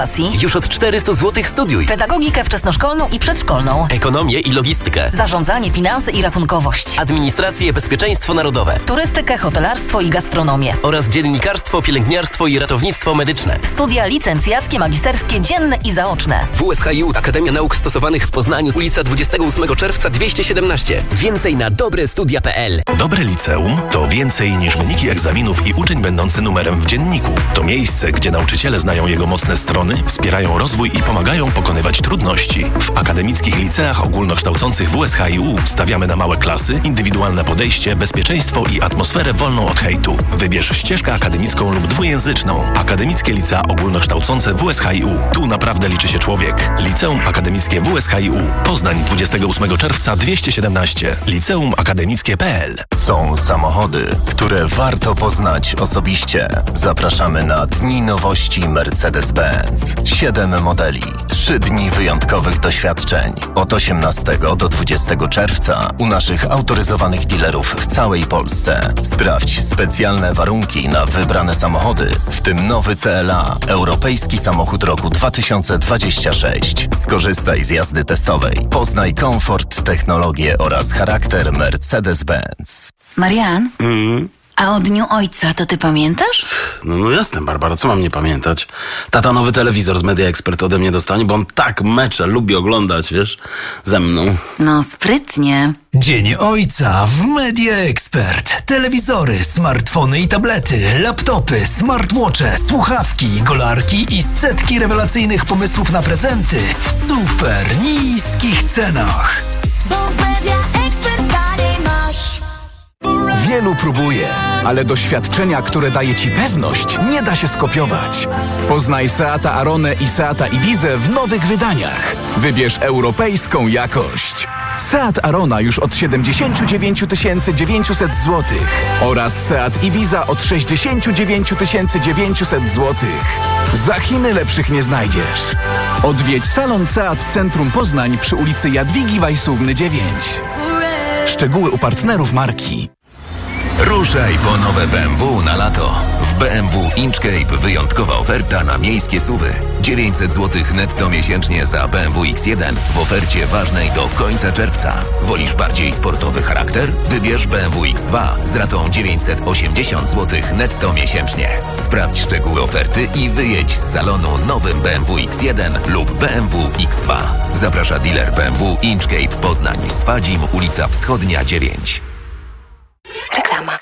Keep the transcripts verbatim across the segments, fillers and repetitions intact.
Już od czterysta złotych studiuj. Pedagogikę wczesnoszkolną i przedszkolną. Ekonomię i logistykę. Zarządzanie, finanse i rachunkowość. Administrację, bezpieczeństwo narodowe. Turystykę, hotelarstwo i gastronomię. Oraz dziennikarstwo, pielęgniarstwo i ratownictwo medyczne. Studia licencjackie, magisterskie, dzienne i zaoczne. W S H I U Akademia Nauk Stosowanych w Poznaniu, ulica dwudziestego ósmego czerwca dwieście siedemnaście. Więcej na dobrestudia kropka p l. Dobre liceum to więcej niż wyniki egzaminów i uczeń będący numerem w dzienniku. To miejsce, gdzie nauczyciele znają jego mocne strony, wspierają rozwój i pomagają pokonywać trudności. W akademickich liceach ogólnokształcących W S H I U stawiamy na małe klasy, indywidualne podejście, bezpieczeństwo i atmosferę wolną od hejtu. Wybierz ścieżkę akademicką lub dwujęzyczną. Akademickie licea ogólnokształcące W S H I U. Tu naprawdę liczy się człowiek. Liceum Akademickie W S H I U. Poznań dwudziestego ósmego czerwca dwieście siedemnaście. liceum akademickie kropka p l. Są samochody, które warto poznać osobiście. Zapraszamy na Dni Nowości Mercedes-Benz. Siedem modeli. Trzy dni wyjątkowych doświadczeń. Od osiemnastego do dwudziestego czerwca u naszych autoryzowanych dealerów w całej Polsce. Sprawdź specjalne warunki na wybrane samochody, w tym nowy C L A, europejski samochód roku dwa tysiące dwudziesty szósty. Skorzystaj z jazdy testowej. Poznaj komfort, technologię oraz charakter Mercedes-Benz. Marian? Mm. A o Dniu Ojca to ty pamiętasz? No, no jasne, Barbara, co mam nie pamiętać? Tata nowy telewizor z Media Expert ode mnie dostanie, bo on tak mecze lubi oglądać, wiesz, ze mną. No sprytnie. Dzień Ojca w Media Expert. Telewizory, smartfony i tablety, laptopy, smartwatche, słuchawki, golarki i setki rewelacyjnych pomysłów na prezenty w super niskich cenach. Bo w Media Expert taniej masz. Wielu próbuje, ale doświadczenia, które daje Ci pewność, nie da się skopiować. Poznaj Seata Aronę i Seata Ibizę w nowych wydaniach. Wybierz europejską jakość. Seat Arona już od siedemdziesiąt dziewięć tysięcy dziewięćset złotych oraz Seat Ibiza od sześćdziesiąt dziewięć tysięcy dziewięćset złotych. Za Chiny lepszych nie znajdziesz. Odwiedź salon Seat Centrum Poznań przy ulicy Jadwigi Wajsówny dziewięć. Szczegóły u partnerów marki. Ruszaj po nowe B M W na lato. W B M W Inchcape wyjątkowa oferta na miejskie suwy. dziewięćset złotych netto miesięcznie za B M W X jeden w ofercie ważnej do końca czerwca. Wolisz bardziej sportowy charakter? Wybierz B M W X dwa z ratą dziewięćset osiemdziesiąt złotych netto miesięcznie. Sprawdź szczegóły oferty i wyjedź z salonu nowym B M W X jeden lub B M W X dwa. Zaprasza dealer B M W Inchcape Poznań, Swadzim, ulica Wschodnia dziewięć. Reklama.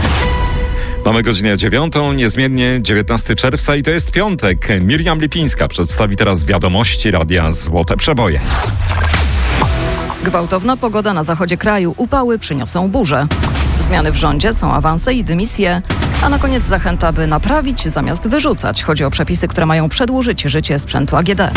Mamy godzinę dziewiątą, niezmiennie dziewiętnastego czerwca i to jest piątek. Miriam Lipińska przedstawi teraz wiadomości Radia Złote Przeboje. Gwałtowna pogoda na zachodzie kraju, upały przyniosą burze. Zmiany w rządzie są awanse i dymisje, a na koniec zachęta, by naprawić zamiast wyrzucać. Chodzi o przepisy, które mają przedłużyć życie sprzętu A G D.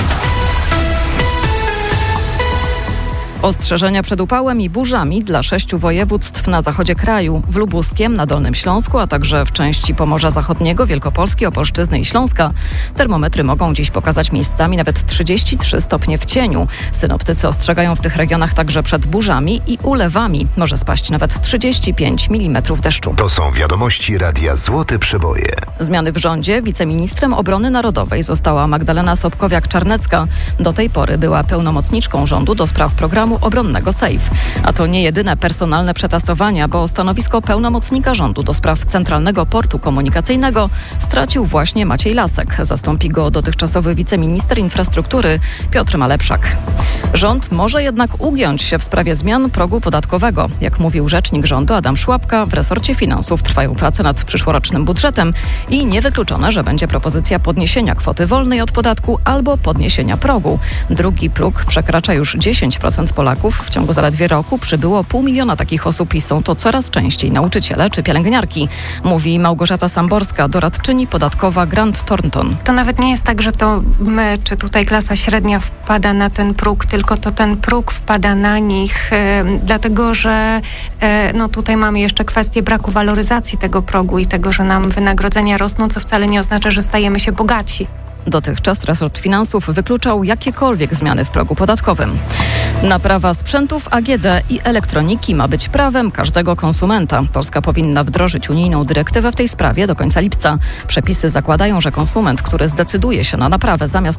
Ostrzeżenia przed upałem i burzami dla sześciu województw na zachodzie kraju. W Lubuskiem, na Dolnym Śląsku, a także w części Pomorza Zachodniego, Wielkopolski, Opolszczyzny i Śląska. Termometry mogą dziś pokazać miejscami nawet trzydzieści trzy stopnie w cieniu. Synoptycy ostrzegają w tych regionach także przed burzami i ulewami. Może spaść nawet trzydzieści pięć milimetrów deszczu. To są wiadomości Radia Złote Przeboje. Zmiany w rządzie. Wiceministrem Obrony Narodowej została Magdalena Sobkowiak-Czarnecka. Do tej pory była pełnomocniczką rządu do spraw programu obronnego SAFE. A to nie jedyne personalne przetasowania, bo stanowisko pełnomocnika rządu do spraw Centralnego Portu Komunikacyjnego stracił właśnie Maciej Lasek. Zastąpi go dotychczasowy wiceminister infrastruktury Piotr Malepszak. Rząd może jednak ugiąć się w sprawie zmian progu podatkowego. Jak mówił rzecznik rządu Adam Szłapka, w resorcie finansów trwają prace nad przyszłorocznym budżetem i niewykluczone, że będzie propozycja podniesienia kwoty wolnej od podatku albo podniesienia progu. Drugi próg przekracza już dziesięć procent Polaków. W ciągu zaledwie roku przybyło pół miliona takich osób i są to coraz częściej nauczyciele czy pielęgniarki, mówi Małgorzata Samborska, doradczyni podatkowa Grant Thornton. To nawet nie jest tak, że to my, czy tutaj klasa średnia wpada na ten próg, tylko to ten próg wpada na nich, e, dlatego że e, no tutaj mamy jeszcze kwestię braku waloryzacji tego progu i tego, że nam wynagrodzenia rosną, co wcale nie oznacza, że stajemy się bogaci. Dotychczas resort finansów wykluczał jakiekolwiek zmiany w progu podatkowym. Naprawa sprzętów A G D i elektroniki ma być prawem każdego konsumenta. Polska powinna wdrożyć unijną dyrektywę w tej sprawie do końca lipca. Przepisy zakładają, że konsument, który zdecyduje się na naprawę zamiast